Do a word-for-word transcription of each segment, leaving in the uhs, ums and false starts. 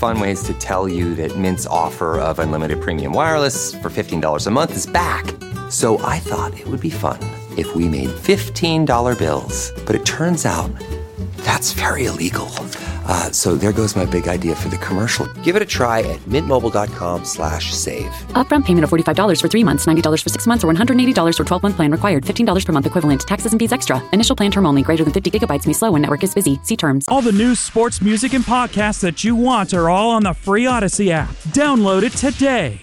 fun ways to tell you that Mint's offer of unlimited premium wireless for fifteen dollars a month is back. So I thought it would be fun if we made fifteen dollar bills. But it turns out that's very illegal. Uh, so there goes my big idea for the commercial. Give it a try at mintmobile.com slash save. Upfront payment of forty-five dollars for three months, ninety dollars for six months, or one hundred eighty dollars for twelve-month plan required. fifteen dollars per month equivalent. Taxes and fees extra. Initial plan term only. Greater than fifty gigabytes may slow when network is busy. See terms. All the news, sports, music, and podcasts that you want are all on the free Odyssey app. Download it today.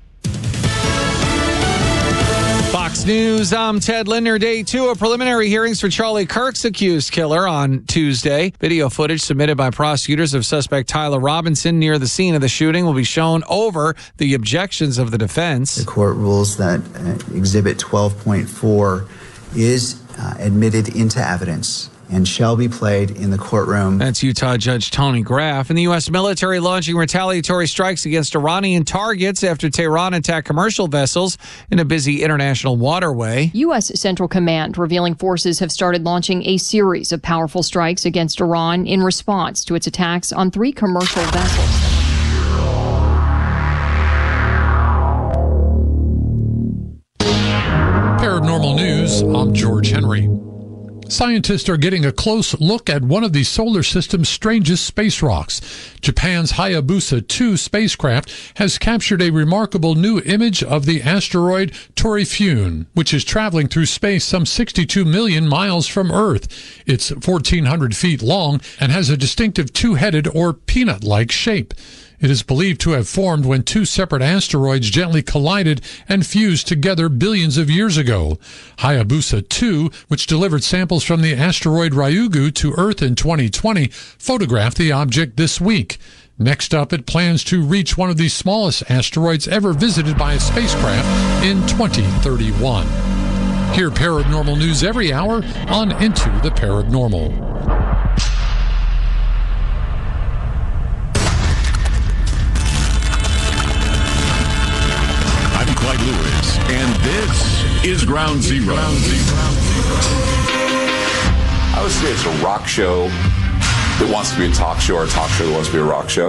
Fox News, I'm Ted Linder. Day two of preliminary hearings for Charlie Kirk's accused killer on Tuesday. Video footage submitted by prosecutors of suspect Tyler Robinson near the scene of the shooting will be shown over the objections of the defense. The court rules that uh, Exhibit twelve point four is uh, admitted into evidence and shall be played in the courtroom. That's Utah Judge Tony Graff. And the U S military launching retaliatory strikes against Iranian targets after Tehran attacked commercial vessels in a busy international waterway. U S Central Command revealing forces have started launching a series of powerful strikes against Iran in response to its attacks on three commercial vessels. Paranormal News, I'm George Henry. Scientists are getting a close look at one of the solar system's strangest space rocks. Japan's Hayabusa two spacecraft has captured a remarkable new image of the asteroid Torifune, which is traveling through space some sixty-two million miles from Earth. It's fourteen hundred feet long and has a distinctive two-headed or peanut-like shape. It is believed to have formed when two separate asteroids gently collided and fused together billions of years ago. Hayabusa two, which delivered samples from the asteroid Ryugu to Earth in twenty twenty, photographed the object this week. Next up, it plans to reach one of the smallest asteroids ever visited by a spacecraft in twenty thirty-one. Hear paranormal news every hour on Into the Paranormal. Clyde Lewis, and this is Ground Zero. Ground Zero. I would say it's a rock show that wants to be a talk show, or a talk show that wants to be a rock show.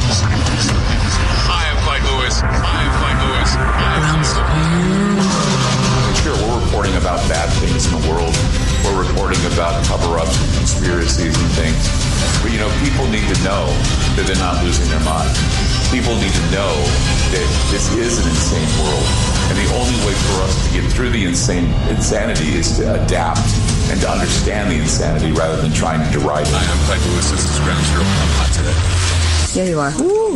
I am Clyde Lewis. I am Clyde Lewis. I am Sure, we're reporting about bad things in the world. We're reporting about cover-ups and conspiracies and things. But, you know, people need to know that they're not losing their mind. People need to know that this is an insane world, and the only way for us to get through the insane insanity is to adapt and to understand the insanity rather than trying to deride it. I am Clyde Lewis. This is Ground Zero. I'm hot today. There you are. Woo.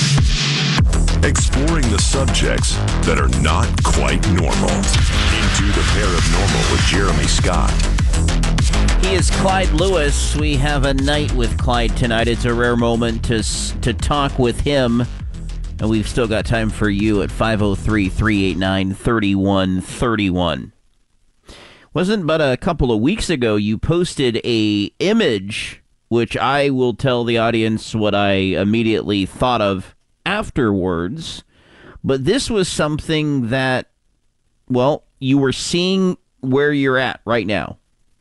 Exploring the subjects that are not quite normal. Into the Paranormal with Jeremy Scott. He is Clyde Lewis. We have a night with Clyde tonight. It's a rare moment to to talk with him. And we've still got time for you at five oh three, three eight nine, three one three one. Wasn't but a couple of weeks ago you posted a image, which I will tell the audience what I immediately thought of afterwards. But this was something that, well, you were seeing where you're at right now.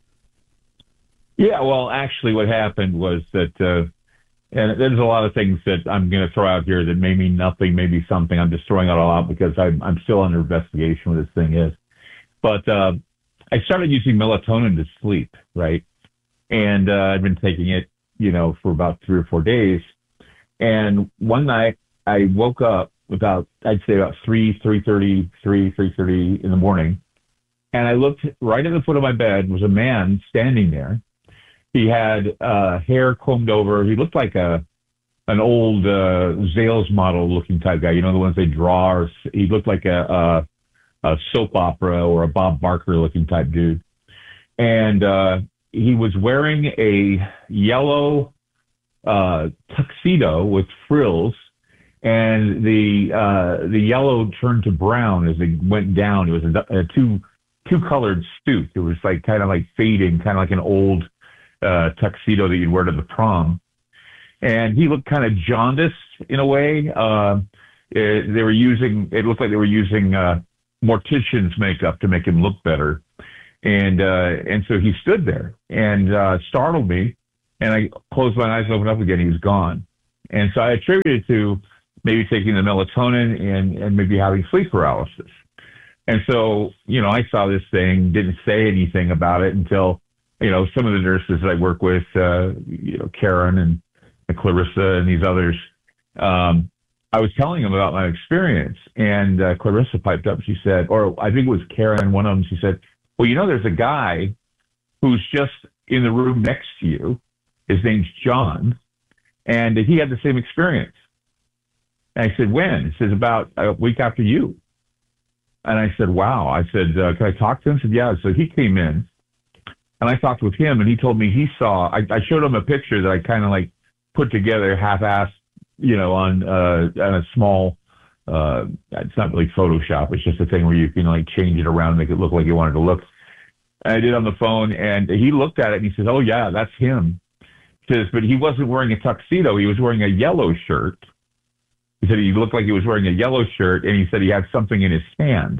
Yeah, well, actually what happened was that, uh, and there's a lot of things that I'm going to throw out here that may mean nothing, maybe something. I'm just throwing it all out because I'm, I'm still under investigation what this thing is. But uh, I started using melatonin to sleep, right? And uh, I've been taking it, you know, for about three or four days. And one night I woke up about, I'd say about three, three thirty, three, three thirty in the morning. And I looked right at the foot of my bed was a man standing there. He had uh, hair combed over. He looked like a an old uh, Zales model looking type guy. You know, the ones they draw. Or, he looked like a, a, a soap opera or a Bob Barker looking type dude. And uh, he was wearing a yellow uh, tuxedo with frills. And the uh, the yellow turned to brown as it went down. It was a, a two two colored suit. It was like kind of like fading, kind of like an old Uh, tuxedo that you'd wear to the prom. And he looked kind of jaundiced in a way. Uh, it, they were using, it looked like they were using uh, mortician's makeup to make him look better. And uh, and so he stood there and uh, startled me. And I closed my eyes and opened up again. He was gone. And so I attributed it to maybe taking the melatonin and, and maybe having sleep paralysis. And so, you know, I saw this thing, didn't say anything about it until, you know, some of the nurses that I work with, uh, you know, Karen and, and Clarissa and these others, um, I was telling them about my experience. And uh, Clarissa piped up. She said, or I think it was Karen, one of them, she said, well, you know, there's a guy who's just in the room next to you. His name's John. And he had the same experience. And I said, when? He says, about a week after you. And I said, wow. I said, uh, can I talk to him? He said, yeah. So he came in, and I talked with him, and he told me he saw, I, I showed him a picture that I kind of like put together half-assed, you know, on, uh, on a small, uh, it's not really Photoshop. It's just a thing where you can like change it around and make it look like you wanted to look. And I did on the phone, and he looked at it, and he says, oh, yeah, that's him. He says, but he wasn't wearing a tuxedo. He was wearing a yellow shirt. He said he looked like he was wearing a yellow shirt, and he said he had something in his hand.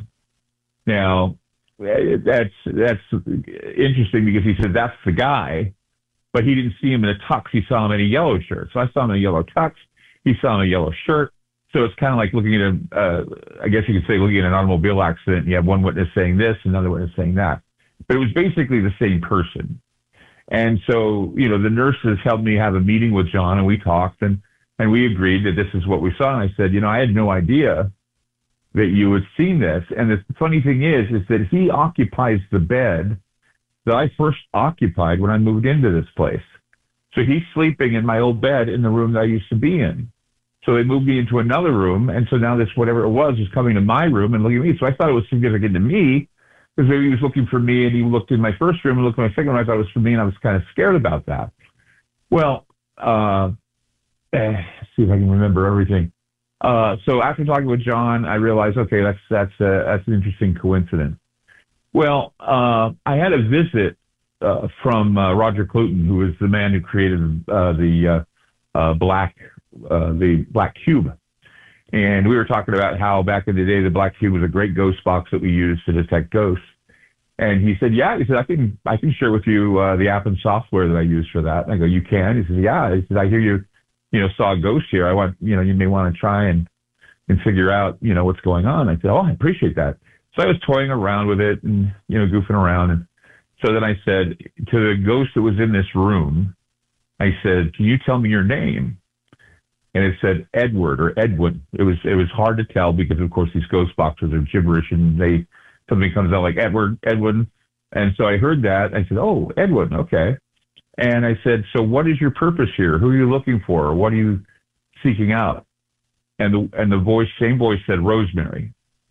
Now, that's that's interesting because he said that's the guy, but he didn't see him in a tux. He saw him in a yellow shirt. So I saw him in a yellow tux. He saw him in a yellow shirt. So it's kind of like looking at a, uh, I guess you could say looking at an automobile accident. You have one witness saying this, another witness saying that. But it was basically the same person. And so, you know, the nurses helped me have a meeting with John, and we talked, and And we agreed that this is what we saw. And I said, you know, I had no idea that you had seen this. And the funny thing is, is that he occupies the bed that I first occupied when I moved into this place. So he's sleeping in my old bed in the room that I used to be in. So they moved me into another room. And so now this, whatever it was, is coming to my room and looking at me. So I thought it was significant to me because maybe he was looking for me, and he looked in my first room and looked in my second room. I thought it was for me, and I was kind of scared about that. Well, uh, Eh, see if I can remember everything. Uh, so after talking with John, I realized, okay, that's that's uh, that's an interesting coincidence. Well, uh, I had a visit uh, from uh, Roger Cluton, who is the man who created uh, the uh, uh, black uh, the black cube, and we were talking about how back in the day the black cube was a great ghost box that we used to detect ghosts. And he said, yeah. He said, I can I can share with you uh, the app and software that I use for that. And I go, you can? He said, yeah. He said, I hear you. you know, saw a ghost here. I want, you know, you may want to try and, and figure out, you know, what's going on. I said, oh, I appreciate that. So I was toying around with it and, you know, goofing around. And so then I said to the ghost that was in this room, I said, can you tell me your name? And it said Edward or Edwin. It was, it was hard to tell because of course these ghost boxes are gibberish, and they, something comes out like Edward, Edwin. And so I heard that. I said, oh, Edwin. Okay. And I said, so what is your purpose here? Who are you looking for? What are you seeking out? And the and the voice, same voice said, Rosemary.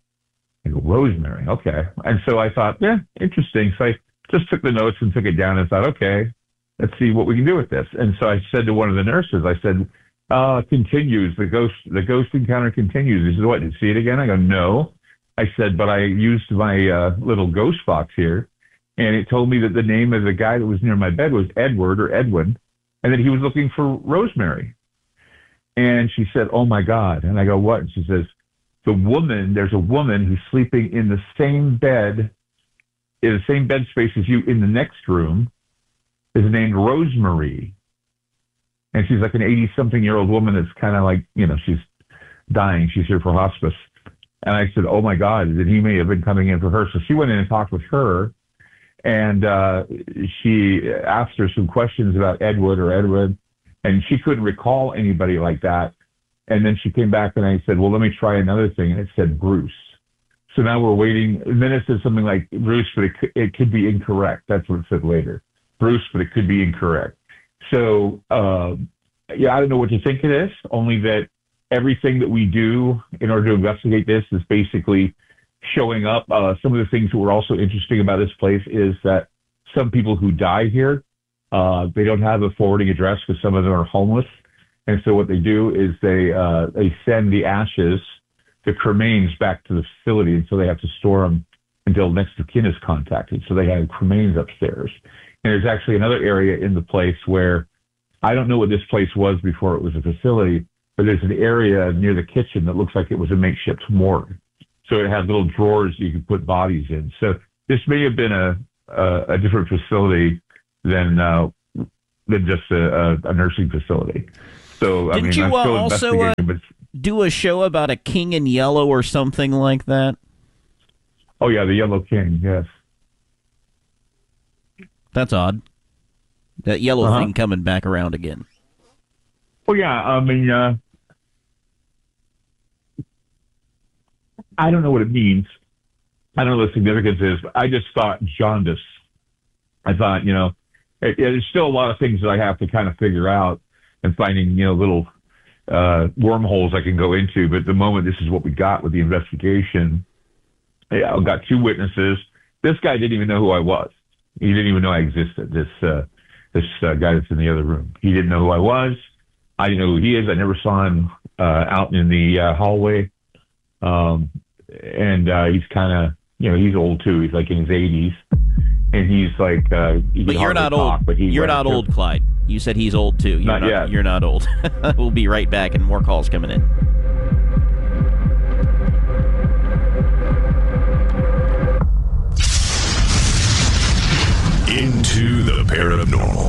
I go, Rosemary, okay. And so I thought, yeah, interesting. So I just took the notes and took it down and thought, okay, let's see what we can do with this. And so I said to one of the nurses, I said, uh, continues, the ghost, the ghost encounter continues. He said, what, did you see it again? I go, no. I said, but I used my uh, little ghost box here, and it told me that the name of the guy that was near my bed was Edward or Edwin, and that he was looking for Rosemary. And she said, oh, my God. And I go, what? And she says, the woman, there's a woman who's sleeping in the same bed, in the same bed space as you in the next room, is named Rosemary. And she's like an eighty-something-year-old woman that's kind of like, you know, she's dying. She's here for hospice. And I said, oh, my God, that he may have been coming in for her. So she went in and talked with her. And uh, she asked her some questions about Edward or Edward, and she couldn't recall anybody like that. And then she came back and I said, well, let me try another thing. And it said Bruce. So now we're waiting. And then it said something like Bruce, but it could, it could be incorrect. That's what it said later. Bruce, but it could be incorrect. So, uh, yeah, I don't know what to think of this, only that everything that we do in order to investigate this is basically showing up. Uh, some of the things that were also interesting about this place is that some people who die here, uh, they don't have a forwarding address because some of them are homeless. And so what they do is they uh, they send the ashes, the cremains, back to the facility. And so they have to store them until next of kin is contacted. So they have cremains upstairs. And there's actually another area in the place where I don't know what this place was before it was a facility, but there's an area near the kitchen that looks like it was a makeshift morgue. So it had little drawers you could put bodies in. So this may have been a a, a different facility than uh, than just a, a, a nursing facility. So I Didn't mean, you I'm still uh, also uh, investigating, but do a show about a king in yellow or something like that? oh yeah, the Yellow King, yes. That's odd. That yellow Uh-huh. thing coming back around again. Well, yeah, I mean, uh, I don't know what it means. I don't know what the significance is, but I just thought jaundice. I thought, you know, it, there's still a lot of things that I have to kind of figure out and finding, you know, little uh, wormholes I can go into. But at the moment, this is what we got with the investigation. Yeah, I've got two witnesses. This guy didn't even know who I was. He didn't even know I existed. This uh, this uh, guy that's in the other room. He didn't know who I was. I didn't know who he is. I never saw him uh, out in the uh, hallway. Um, and uh, he's kind of, you know, he's old too. He's like in his eighties, and he's like. Uh, he But can you're hardly not talk, old. But he You're not old, Clyde. You said he's old too. You're Not not yet. You're not old. We'll be right back, and more calls coming in. Into the paranormal.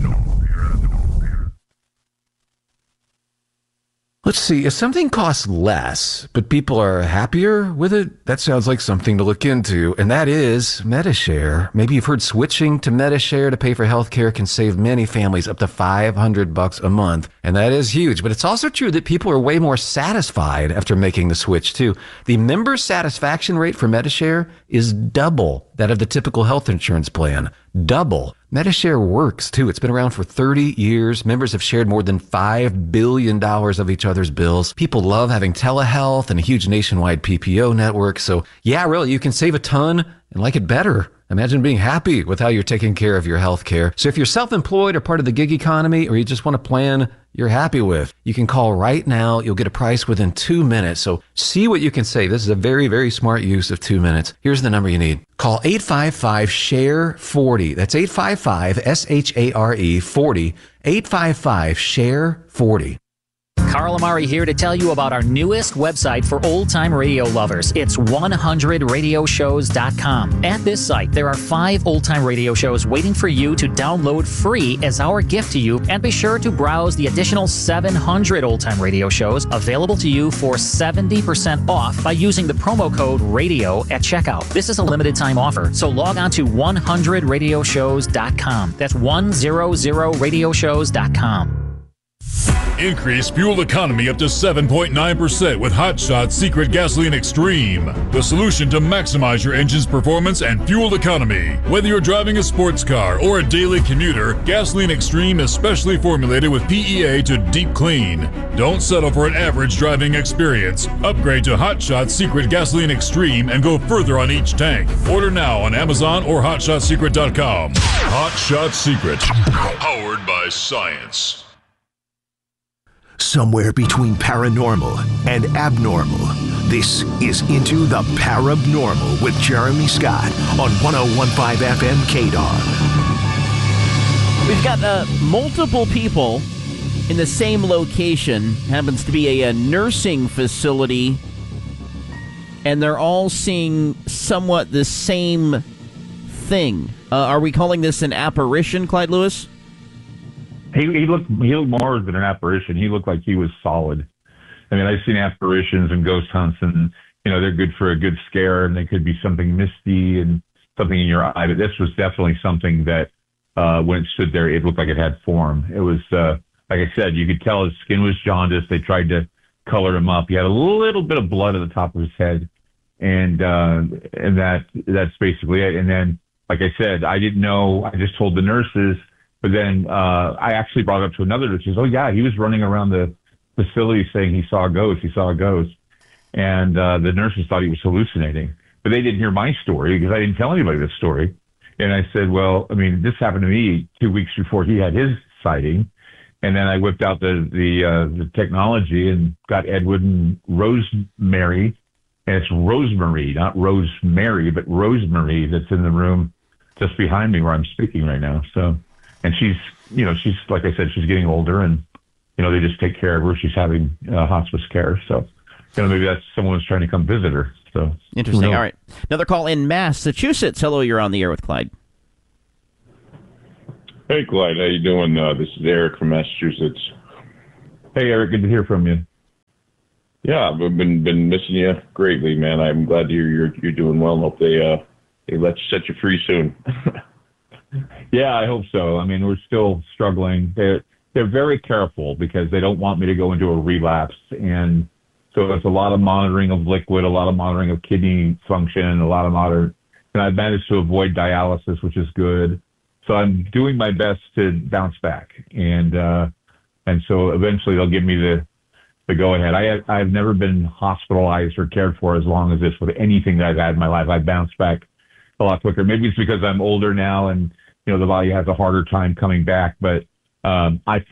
Let's see, if something costs less, but people are happier with it, that sounds like something to look into, and that is Medi-Share. Maybe you've heard switching to Medi-Share to pay for healthcare can save many families up to five hundred bucks a month, and that is huge. But it's also true that people are way more satisfied after making the switch, too. The member satisfaction rate for Medi-Share is double that of the typical health insurance plan. Double. Medi-Share works, too. It's been around for thirty years. Members have shared more than five billion dollars of each other's bills. People love having telehealth and a huge nationwide P P O network. So, yeah, really, you can save a ton and like it better. Imagine being happy with how you're taking care of your health care. So if you're self-employed or part of the gig economy, or you just want a plan you're happy with, you can call right now. You'll get a price within two minutes. So see what you can save. This is a very, very smart use of two minutes. Here's the number you need. Call eight five five, S H A R E, forty. That's eight five five, S H A R E, forty. eight five five, S H A R E, forty. Carl Amari here to tell you about our newest website for old-time radio lovers. It's one hundred radio shows dot com. At this site, there are five old-time radio shows waiting for you to download free as our gift to you, and be sure to browse the additional seven hundred old-time radio shows available to you for seventy percent off by using the promo code RADIO at checkout. This is a limited-time offer, so log on to one hundred radio shows dot com. That's one hundred radio shows dot com. Increase fuel economy up to seven point nine percent with Hot Shot Secret Gasoline Extreme, the solution to maximize your engine's performance and fuel economy. Whether you're driving a sports car or a daily commuter, Gasoline Extreme is specially formulated with P E A to deep clean. Don't settle for an average driving experience. Upgrade to Hot Shot Secret Gasoline Extreme and go further on each tank. Order now on Amazon or hot shot secret dot com. Hot Shot Secret, powered by science. Somewhere between paranormal and abnormal, this is Into the Parabnormal with Jeremy Scott on one oh one point five F M K D O G. We've got uh, multiple people in the same location. Happens to be a, a nursing facility, and they're all seeing somewhat the same thing. Uh, are we calling this an apparition, Clyde Lewis? He, he looked he looked more than an apparition. He looked like he was solid. I mean, I've seen apparitions and ghost hunts, and you know they're good for a good scare, and they could be something misty and something in your eye. But this was definitely something that uh, when it stood there, it looked like it had form. It was uh, like I said, you could tell his skin was jaundiced. They tried to color him up. He had a little bit of blood at the top of his head, and uh, and that that's basically it. And then, like I said, I didn't know. I just told the nurses. But then uh, I actually brought it up to another nurse. She says, oh, yeah, he was running around the facility saying he saw a ghost. He saw a ghost. And uh, the nurses thought he was hallucinating. But they didn't hear my story because I didn't tell anybody this story. And I said, well, I mean, this happened to me two weeks before he had his sighting. And then I whipped out the the, uh, the technology and got Edward and Rosemary. And it's Rosemary, not Rosemary, but Rosemary that's in the room just behind me where I'm speaking right now. So... And she's, you know, she's, like I said, she's getting older, and, you know, they just take care of her. She's having uh, hospice care. So, you know, maybe that's someone who's trying to come visit her. So Interesting. All right. Another call in Massachusetts. Hello, you're on the air with Clyde. Hey, Clyde. How you doing? Uh, this is Eric from Massachusetts. Hey, Eric, good to hear from you. Yeah, I've been been missing you greatly, man. I'm glad to hear you're you're doing well. And hope they uh they let you set you free soon. Yeah, I hope so. I mean, we're still struggling. They're they're very careful because they don't want me to go into a relapse, and so it's a lot of monitoring of liquid, a lot of monitoring of kidney function, a lot of monitor. And I've managed to avoid dialysis, which is good. So I'm doing my best to bounce back, and uh, and so eventually they'll give me the the go ahead. I have, I've never been hospitalized or cared for as long as this with anything that I've had in my life. I bounced back a lot quicker. Maybe it's because I'm older now and, you know, the body has a harder time coming back, but um, I